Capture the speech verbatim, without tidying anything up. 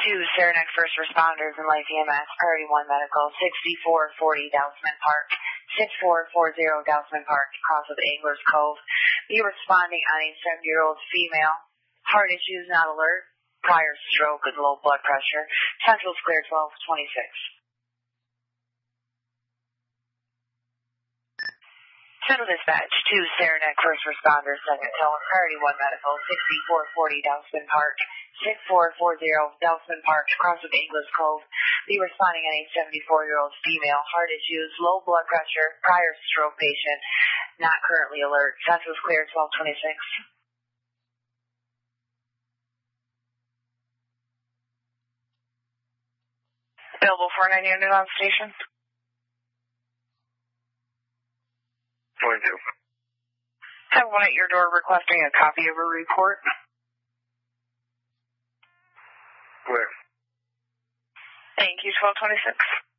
Two Saranac First Responders and Life E M S, Priority one Medical, sixty-four forty Dousman Park, sixty-four forty Dousman Park, across of Anglers Cove. Be responding on a seventy-year-old female, heart issues not alert, prior stroke and low blood pressure. Central's clear twelve twenty-six. Central Dispatch, two Saranac First Responders, second tone, Priority one Medical, sixty-four forty Dousman Park, sixty-four forty Dousman Park, across of Anglers Cove. Be responding on a seventy-four-year-old female, heart issues, low blood pressure, prior stroke patient, not currently alert. Central's clear twelve twenty-six. Available four ninety unit on station. twenty-two. Have one at your door requesting a copy of a report. Where? Thank you, twelve twenty-six.